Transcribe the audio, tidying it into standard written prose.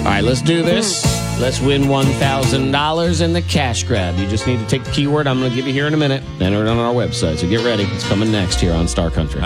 right, let's do this. Let's win $1,000 in the cash grab. You just need to take the keyword I'm going to give you here in a minute. Enter it on our website. So get ready. It's coming next here on Star Country.